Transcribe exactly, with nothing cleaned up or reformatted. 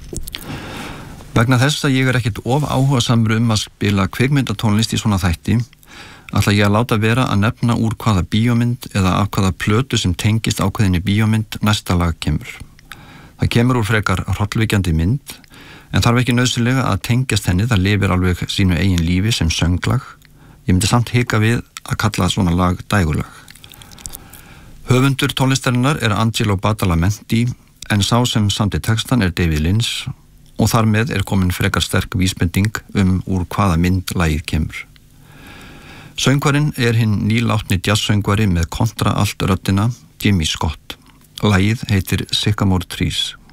Vegna þess að ég er ekkert of áhugasamur um að spila kvikmyndatónlist í svona þætti, ætla ég að láta vera að nefna úr hvaða bíómynd eða af hvaða plötu sem tengist ákveðinni bíómynd næsta lag kemur. Það kemur úr frekar hrollvekjandi mynd, en þarf ekki nauðsynlega að tengjast henni, það lifir alveg sínu eigin lífi sem sönglag. Ég myndi samt hika við að kalla svona lag dægurlag. Höfundur tónlistarinnar er Angelo Badalamenti, en sá sem samdi textan er David Lynch, og þar með er komin frekar sterk vísbending um úr hvaða mynd lagið kemur. Söngvarinn er hinn nýlátni jazzsöngvari með kontra allt röddina, Jimmy Scott. Lagið heitir Sycamore Trees.